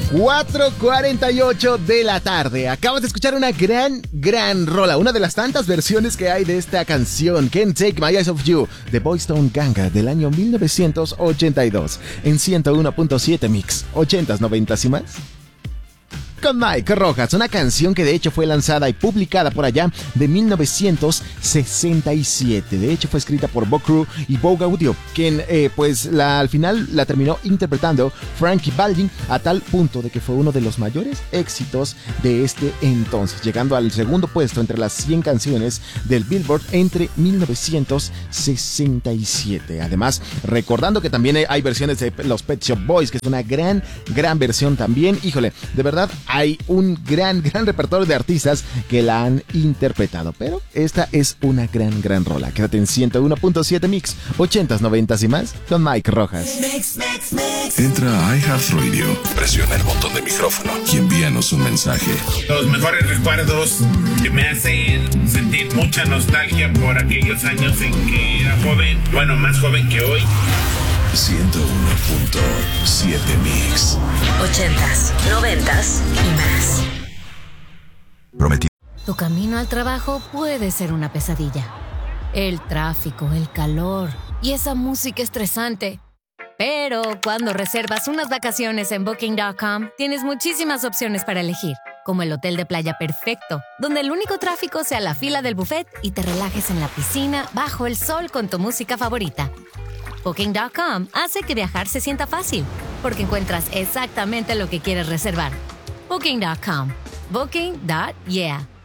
4:48 de la tarde. Acabas de escuchar una gran rola. Una de las tantas versiones que hay de esta canción, Can't Take My Eyes Off You, de Boyz II Gang, del año 1982. En 101.7 Mix, 80s, 90s y más. Con Mike Rojas, una canción que de hecho fue lanzada y publicada por allá de 1967. De hecho fue escrita por Bo Crew y Vogue Audio, quien al final la terminó interpretando Frankie Valli, a tal punto de que fue uno de los mayores éxitos de este entonces, llegando al segundo puesto entre las 100 canciones del Billboard entre 1967. Además, recordando que también hay versiones de los Pet Shop Boys, que es una gran versión también. Híjole, de verdad hay un gran repertorio de artistas que la han interpretado, pero esta es una gran rola. Quédate en 101.7 Mix, 80s, 90s y más, con Mike Rojas. Entra a iHeartRadio, presiona el botón de micrófono y envíanos un mensaje. Los mejores recuerdos que me hacen sentir mucha nostalgia por aquellos años en que era joven, bueno, más joven que hoy. 101.7 Mix. 80s, 90s y más. Prometido. Tu camino al trabajo puede ser una pesadilla. El tráfico, el calor y esa música estresante. Pero cuando reservas unas vacaciones en Booking.com, tienes muchísimas opciones para elegir, como el hotel de playa perfecto, donde el único tráfico sea la fila del buffet y te relajes en la piscina bajo el sol con tu música favorita. Booking.com hace que viajar se sienta fácil, porque encuentras exactamente lo que quieres reservar. Booking.com. Booking.yeah.